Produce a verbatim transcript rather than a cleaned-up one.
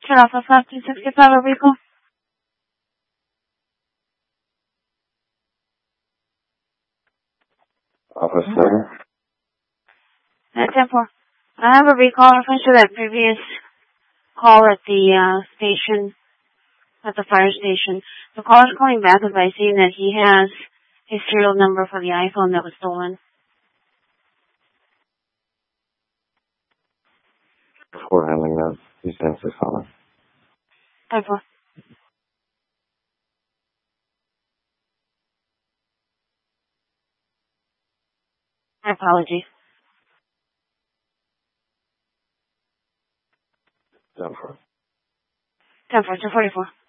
Turn off the five two sixty-five a recall. Officer. At ten four. I have a recall reference to that previous call at the uh, station, at the fire station. The caller is calling back by saying that he has his serial number for the iPhone that was stolen. Before handling that, please answer phone. ten four. My apologies. ten four. ten four, two forty-four.